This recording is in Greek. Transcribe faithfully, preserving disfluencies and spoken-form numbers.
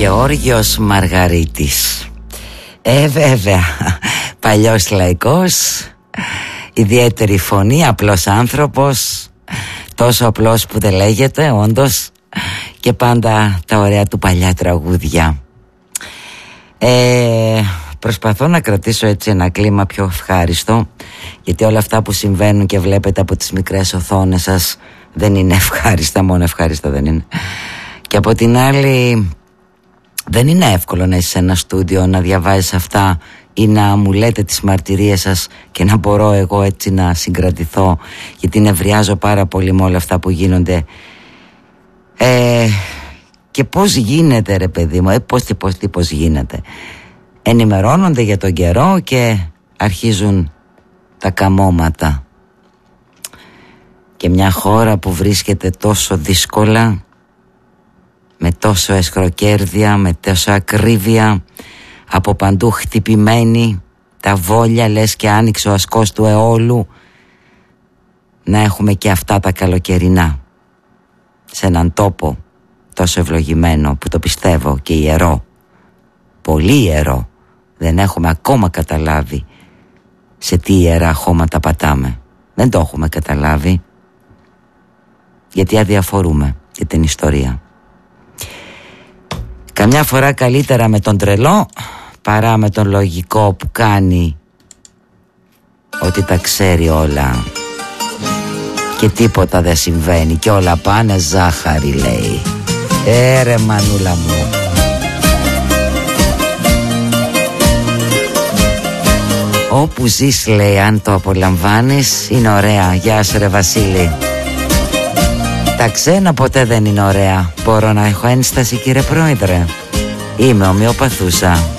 Γεώργιος Μαργαρίτης. Ε, βέβαια, παλιός λαϊκός, ιδιαίτερη φωνή, απλός άνθρωπος, τόσο απλός που δεν λέγεται, όντως, και πάντα τα ωραία του παλιά τραγούδια. Ε, προσπαθώ να κρατήσω έτσι ένα κλίμα πιο ευχάριστο, γιατί όλα αυτά που συμβαίνουν και βλέπετε από τις μικρές οθόνες σας δεν είναι ευχάριστα, μόνο ευχάριστα δεν είναι. Και από την άλλη, δεν είναι εύκολο να είσαι σε ένα στούντιο, να διαβάζεις αυτά ή να μου λέτε τις μαρτυρίες σας και να μπορώ εγώ έτσι να συγκρατηθώ, γιατί νευριάζω πάρα πολύ με όλα αυτά που γίνονται. Ε, και πώς γίνεται, ρε παιδί μου, ε, πώς και πώς, τι, πώς γίνεται. Ενημερώνονται για τον καιρό και αρχίζουν τα καμώματα. Και μια χώρα που βρίσκεται τόσο δύσκολα, με τόσο εσχροκέρδεια, με τόσο ακρίβεια, από παντού χτυπημένη, τα βόλια λες και άνοιξε ο ασκός του αιώλου, να έχουμε και αυτά τα καλοκαιρινά σε έναν τόπο τόσο ευλογημένο που το πιστεύω και ιερό, πολύ ιερό. Δεν έχουμε ακόμα καταλάβει σε τι ιερά χώματα πατάμε. Δεν το έχουμε καταλάβει, γιατί αδιαφορούμε για την ιστορία. Καμιά φορά καλύτερα με τον τρελό παρά με τον λογικό που κάνει ότι τα ξέρει όλα και τίποτα δεν συμβαίνει και όλα πάνε ζάχαρη, λέει. Ε, ρε μανούλα μου. Όπου ζεις, λέει, αν το απολαμβάνεις, είναι ωραία. Γεια σου, ρε Βασίλη. Τα ξένα ποτέ δεν είναι ωραία. Μπορώ να έχω ένσταση, κύριε Πρόεδρε? Είμαι ομοιοπαθούσα.